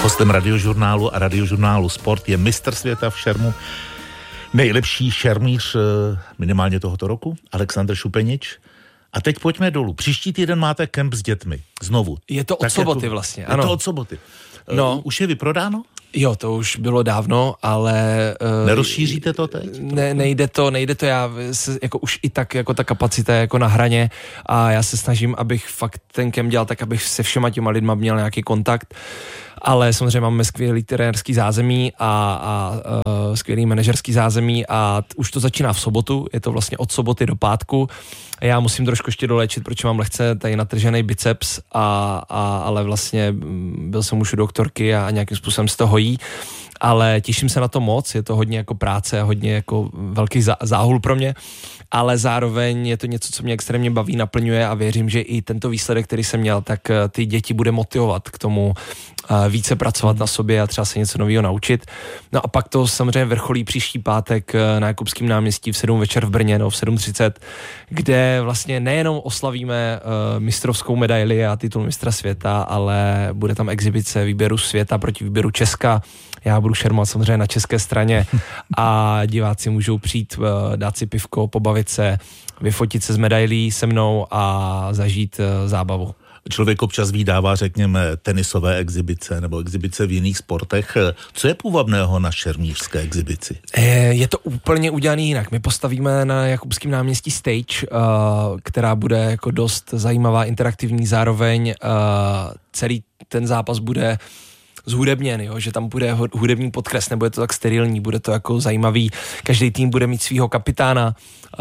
Hostem Radiožurnálu a Radiožurnálu Sport je mistr světa v šermu, nejlepší šermíř minimálně tohoto roku, Alexandr Šupenič. A teď pojďme dolů. Příští týden máte kemp s dětmi. Znovu. Je to od soboty vlastně, ano. Je to od soboty. No. Už je vyprodáno? Jo, to už bylo dávno, ale... Nerozšíříte to teď? Nejde to, já jako už i tak, jako ta kapacita je jako na hraně a já se snažím, abych fakt ten kemp dělal tak, abych se všema těma lidma měl nějaký kontakt, ale samozřejmě máme skvělý trenérský zázemí a skvělý manažerský zázemí a už to začíná v sobotu, je to vlastně od soboty do pátku. Já musím trošku ještě doléčit, protože mám lehce tady natržený biceps, ale vlastně byl jsem už u doktorky a nějakým způsobem se to hojí, ale těším se na to moc, je to hodně jako práce, hodně jako velký záhul pro mě, ale zároveň je to něco, co mě extrémně baví, naplňuje a věřím, že i tento výsledek, který jsem měl, tak ty děti bude motivovat k tomu více pracovat na sobě a třeba se něco nového naučit. No a pak to samozřejmě vrcholí příští pátek na Jakubském náměstí v 7 večer v Brně, v 7:30, kde vlastně nejenom oslavíme mistrovskou medaili a titul mistra světa, ale bude tam exibice výběru světa proti výběru Česka. Já budu šermovat samozřejmě na české straně a diváci můžou přijít, dát si pivko, pobavit se, vyfotit se s medailí se mnou a zažít zábavu. Člověk občas vydává, řekněme, tenisové exibice nebo exibice v jiných sportech. Co je půvabného na šermířské exibici? Je to úplně udělané jinak. My postavíme na Jakubském náměstí stage, která bude jako dost zajímavá, interaktivní, zároveň celý ten zápas bude zhudebněn, jo? Že tam bude hudební podkres, nebude to tak sterilní, bude to jako zajímavý. Každý tým bude mít svýho kapitána.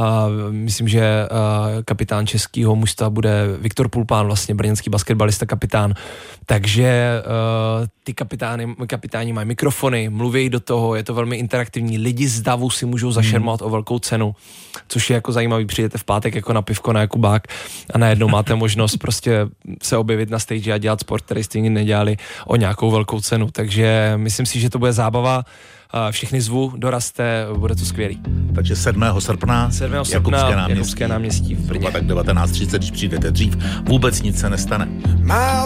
Myslím, že kapitán českého mužstva bude Viktor Pulpán, vlastně brněnský basketbalista kapitán. Takže ty kapitáni mají mikrofony, mluví do toho, je to velmi interaktivní. Lidi z davu si můžou zašermovat o velkou cenu, což je jako zajímavý. Přijdete v pátek jako na pivko na Jakubák a najednou máte možnost prostě se objevit na stage a dělat sport, který jste nikdy nedělali, o nějakou velkou cenu. Takže myslím si, že to bude zábava. Všechny zvu, dorazte, bude to skvělý. Takže 7. srpna Jakubské náměstí v Brně. Tak 19:30, když přijdete dřív, vůbec nic se nestane.